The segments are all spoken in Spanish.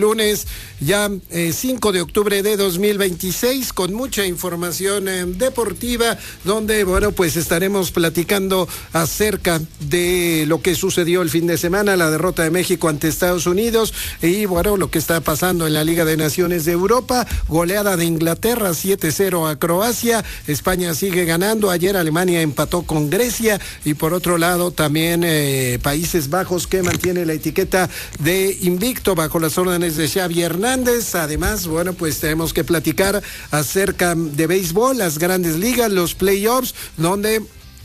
Lunes, ya 5 de octubre de 2026, con mucha información deportiva, donde, bueno, pues estaremos platicando acerca de lo que sucedió el fin de semana, la derrota de México ante Estados Unidos y, bueno, lo que está pasando en la Liga de Naciones de Europa, goleada de Inglaterra 7-0 a Croacia, España sigue ganando, ayer Alemania empató con Grecia y por otro lado también Países Bajos, que mantiene la etiqueta de invicto bajo las órdenes de Xavi Hernández. Además, bueno, pues tenemos que platicar acerca de béisbol, las grandes ligas, los playoffs, donde,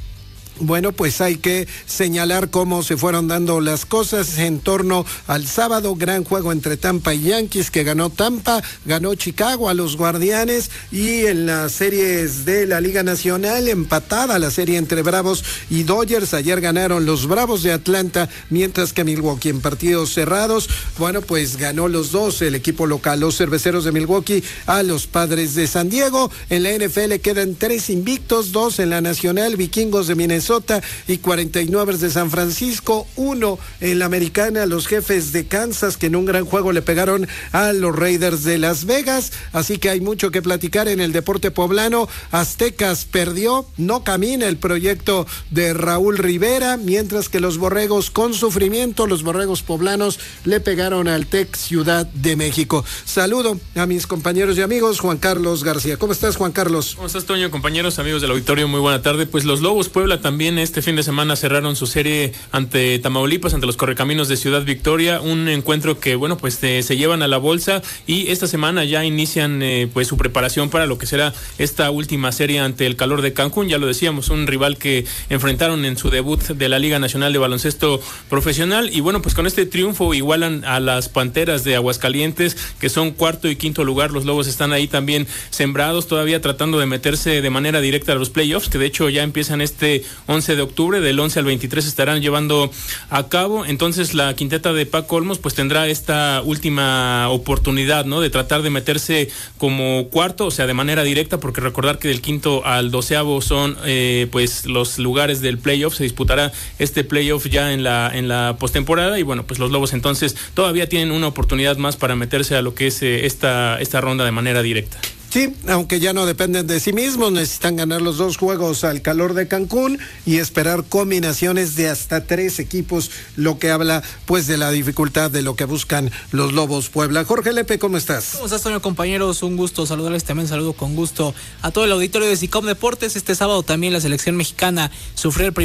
bueno, pues hay que señalar cómo se fueron dando las cosas en torno al sábado. Gran juego entre Tampa y Yankees, que ganó Tampa, ganó Chicago a los Guardianes, y en las series de la Liga Nacional, empatada la serie entre Bravos y Dodgers. Ayer ganaron los Bravos de Atlanta, mientras que Milwaukee, en partidos cerrados, bueno, pues ganó los dos, el equipo local, los Cerveceros de Milwaukee a los Padres de San Diego. En la NFL quedan 3 invictos, 2 en la Nacional, Vikingos de Minnesota y 49 de San Francisco, 1 en la Americana, los Jefes de Kansas, que en un gran juego le pegaron a los Raiders de Las Vegas. Así que hay mucho que platicar en el deporte poblano. Aztecas perdió, no camina el proyecto de Raúl Rivera, mientras que los Borregos, con sufrimiento, los Borregos poblanos le pegaron al Tec Ciudad de México. Saludo a mis compañeros y amigos. Juan Carlos García, ¿cómo estás, Juan Carlos? ¿Cómo estás, Toño? Compañeros, amigos del auditorio, muy buena tarde. Pues los Lobos Puebla también este fin de semana cerraron su serie ante Tamaulipas, ante los Correcaminos de Ciudad Victoria, un encuentro que, bueno, pues se llevan a la bolsa, y esta semana ya inician pues su preparación para lo que será esta última serie ante el Calor de Cancún. Ya lo decíamos, un rival que enfrentaron en su debut de la Liga Nacional de Baloncesto Profesional, y bueno, pues con este triunfo igualan a las Panteras de Aguascalientes, que son cuarto y quinto lugar. Los Lobos están ahí también sembrados, todavía tratando de meterse de manera directa a los playoffs, que de hecho ya empiezan este 11 de octubre, del 11 al 23 estarán llevando a cabo. Entonces la quinteta de Paco Olmos pues tendrá esta última oportunidad, ¿no?, de tratar de meterse como cuarto, o sea, de manera directa, porque recordar que del quinto al 12avo son pues los lugares del playoff. Se disputará este playoff ya en la postemporada, y bueno, pues los Lobos entonces todavía tienen una oportunidad más para meterse a lo que es esta ronda de manera directa. Sí, aunque ya no dependen de sí mismos, necesitan ganar los 2 juegos al Calor de Cancún y esperar combinaciones de hasta 3 equipos, lo que habla pues de la dificultad de lo que buscan los Lobos Puebla. Jorge Lepe, ¿cómo estás? ¿Cómo estás, Toño? Compañeros, un gusto saludarles, también saludo con gusto a todo el auditorio de SICOM Deportes. Este sábado también la selección mexicana sufrió el primer